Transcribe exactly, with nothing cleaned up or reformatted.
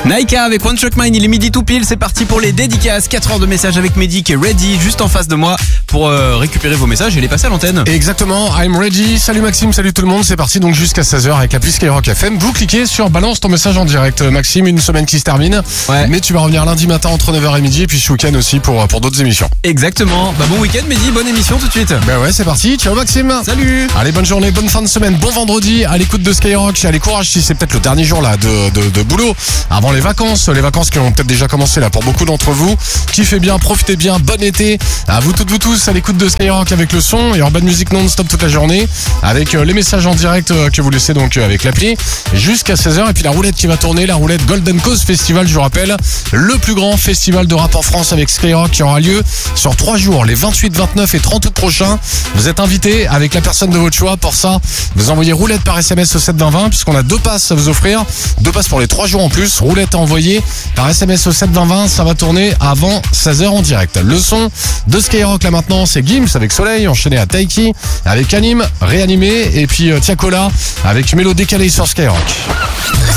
Naika avec One Track Mind, il est midi tout pile, c'est parti pour les dédicaces. quatre heures de messages avec Mehdi qui est ready juste en face de moi pour euh, récupérer vos messages et les passer à l'antenne. Exactement, I'm ready. Salut Maxime, salut tout le monde. C'est parti donc jusqu'à seize heures avec l'appli Skyrock F M. Vous cliquez sur balance ton message en direct. Maxime, une semaine qui se termine. Ouais. Mais tu vas revenir lundi matin entre neuf heures et midi et puis ce week-end aussi pour, pour d'autres émissions. Exactement. Bah bon week-end Mehdi, bonne émission tout de suite. Ben ouais, c'est parti. Ciao Maxime. Salut. Allez, bonne journée, bonne fin de semaine, bon vendredi à l'écoute de Skyrock. Allez, courage si c'est peut-être le dernier jour là de, de, de boulot avant les vacances. Les vacances qui ont peut-être déjà commencé là pour beaucoup d'entre vous. Kiffez bien, profitez bien, bon été. À vous toutes, vous tous à l'écoute de Skyrock avec le son et Urban Music non-stop toute la journée. Avec euh, les messages en direct euh, que vous laissez donc euh, avec l'appli jusqu'à seize heures. Et puis la roulette qui va tourner, la roulette Golden Cause Festival, je vous rappelle. Le plus grand festival de rap en France avec Skyrock qui aura lieu sur trois jours, les vingt-huit, vingt-neuf et trente août prochains. Vous êtes invités avec la personne de votre choix. Pour ça, vous envoyez roulette par S M S au sept vingt vingt puisqu'on a deux passes à vous offrir. Deux passes pour les trois jours en plus. Roulette à envoyer par S M S au sept vingt vingt. Ça va tourner avant seize heures en direct. Le son de Skyrock là maintenant, c'est Gims avec Soleil, enchaîné à Taiki, avec Anime, Réanimé et puis euh, Tiakola avec Mélo décalé sur Skyrock.